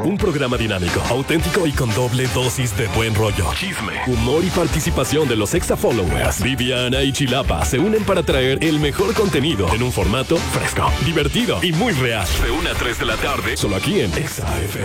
Un programa dinámico, auténtico y con doble dosis de buen rollo, chisme, humor y participación de los Exa Followers. Viviana y Chilapa se unen para traer el mejor contenido en un formato fresco, divertido y muy real. De 1 a 3 de la tarde, solo aquí en Exa FM.